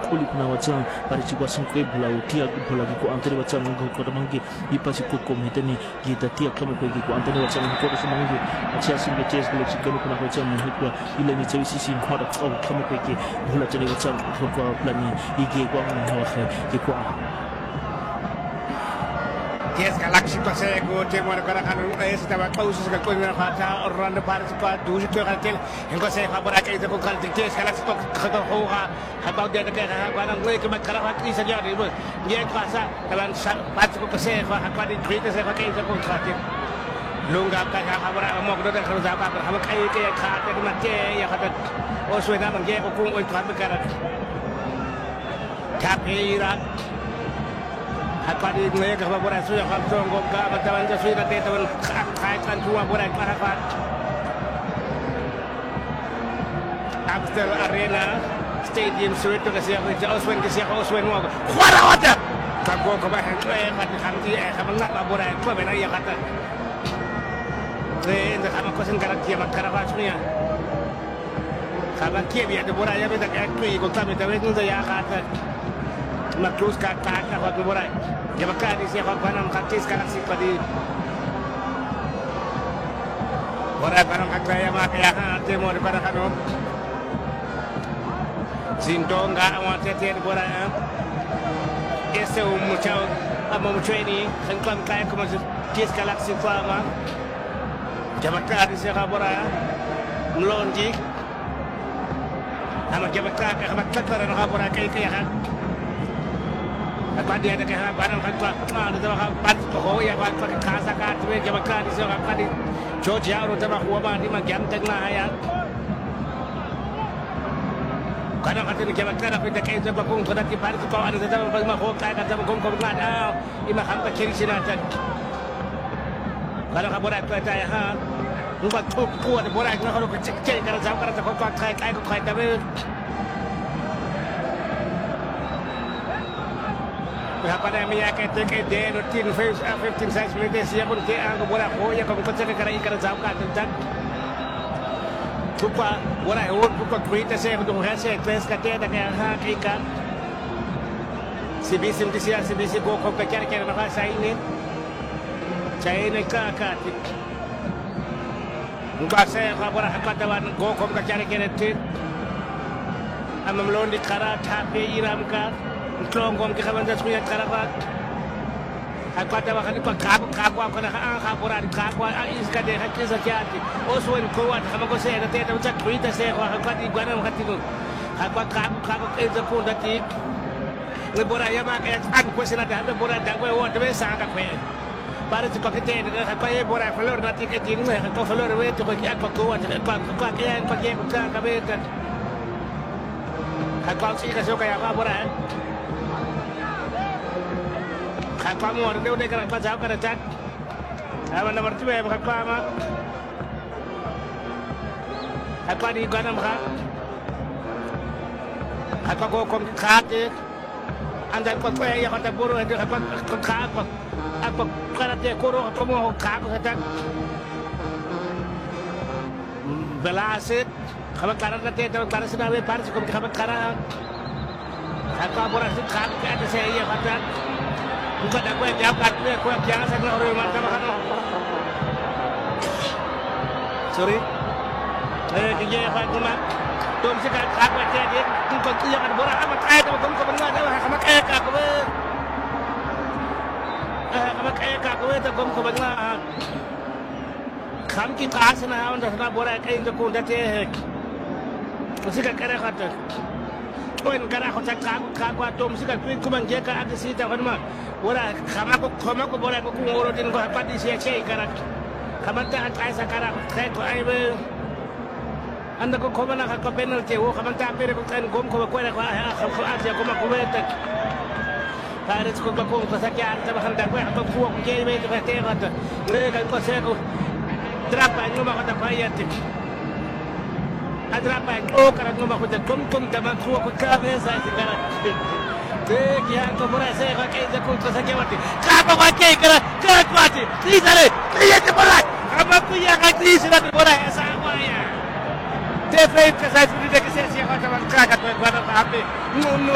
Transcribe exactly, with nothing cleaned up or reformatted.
kuli kuna wachang pari chikwa singkwe bula utia bula ko antare wachang ngo ko mangi ipasi ko ko mitani gita tia kama ko ko antare wachang ko ko mangi acha singe ches ko chikko kuna wachang hitwa ila ni chawi sisi khada ko kama ko ke bula chani wachang ko ko plani ige ko ngwa khe ke ko Yes, galaxy ko sa ko temo na kana kanu ay sa tawa pausa sa ko na fata orando para sa pa duji ko katil en ko sa fabora kay ko kal yes galaxy ko ko ho ha habaw de ka ha banang way ko magkarapat isa diyan mo ye pasa taban sa pat ko kasi ko ha pa di tweet sa kay ko katil lunga ka ha fabora mo ko do ka sa pa ha kay kay ka te ma te ya ka o suena man ye ko kung oy ka ka kapira Hakadi mereka berbuat sudah kalau gom ka macam mana sudah nanti teman kaitan semua berbuat karapat. Amstel Arena Stadium sudah tu kasih aku jauh Oswen kasih aku Oswen mau. Kuara wajah. Kamu kau bahkan tu eh pada kami eh kamu nak berbuat tu benar ya kata. Eh anda kamu kau sen karak dia mak karapat semua. Kamu kia biar tu berbuat ya betul aku ikut kami tapi tu ya kata. Maklus kakak kakak berbuat. Ya bakal di siapa panam kakis galaksi padi. Orang panam kakak yang makai yang temo di pada kanu. Sintong gak awak teten berbuat. Ese umucau, amu umucau ini sengklam kaya kemasuk kis galaksi fama. Ya bakal di siapa berbuat. Melonji. Nama ya bakal kakak kakak orang berbuat kaya kaya. Padi ada kah barang kan ada tak padi oh ya padi kasa kat we ke bakal di sana padi George ya ro tama huwa di ma gam tag na ya kana kat ni ke bakal aku tak kaya sebab kong pada ti padi ko ada tak ma ho ka ka sebab kong ko ngada ima ham ka kiri sina tak kalau ka borak ka ta ha ngba thuk ko de borak na ko cek cek kana jam kana ko ka kai kai ko kai ta pada minyak itu ke dia rutin fifteen size minutes ya pun dia angkat bola oh ya kamu kerja kerja ikan jauh kan dan cuba bola oh bukan kuita saya untuk hasil tes kata ada kayak ha ikan si bisim di sini si bisim go kau kerja kerja macam saya ini saya ini kakak enggak saya kalau bola hakkat dawan go kau kerja kerja itu amam londi karat tapi iram kan Kelong gom kita bandar semuanya karapat. Aku ada makan itu kaku kaku aku nak ang kaku rad kaku is kade hakki zakati. Oswen kuat kamu kau saya nanti ada macam berita saya aku aku di guana makan itu. Aku kaku kaku itu pun nanti. Lebora ya makan aku kuasi nanti ada lebora dah gue wah tapi sangat kue. Baru tu pakai teh dengan apa ya lebora flor nanti kecil ni aku flor itu bagi aku kuat aku kuat yang pakai bukan kami kan. Aku sih kasih kayak apa lebora. Kamu orang dia udah kerap baca kerap cak. Apa nomor tiga bukan apa? Apa di mana bukan? Apa kau kom kaki? Anda kau kau yang kata buru itu apa kau apa? Apa kerana dia kuru apa mau kaku cak? Belasit. Kalau kerana dia itu kerana sudah lepas kau kalau kerana apa orang itu kaki ada saya yang kata. Bukan aku yang jawab aku aku yang jangan saya orang yang macam mana. Sorry. Eh kerja apa tu mak? Tuan sekat aku aja dia. Tuan kerja kan borak amat kaya tu tuan kau benar dah sama kaya aku ber. Eh sama kaya aku ber tu tuan kau benar. Kami kita asal nak orang dah borak kaya tu pun dah teh. Sekat kaya kata. Tuan kaya aku cakap aku aku tu sekat tuan kau mangja kaya ada sih tak mana. Bola kama ko kama ko bola ko ngoro din ko pati siya chei karak kama ta at sa karak kay ko ay be anda ko koma na ka penalty wo kama ta pere ko kan gom ko ko na ko ko aja ko ma ko weta pares ko ko ko sa kya ta bakan da ko ko ko ko ke be ta te gat le ka ko se ko drapa no ma ko ta payat adrapa ko karak no ma ko ta kom kom ta ma ko ko ka be sa ti karak Yang tu bola saya pakai je kunci saja mati. Kamu pakai kera kera kuati. Ini sare. Ini je bola. Kamu aku yang kaki sudah bola sama ya. Defend ke saya sudah ke saya siapa macam kakak tu bola apa.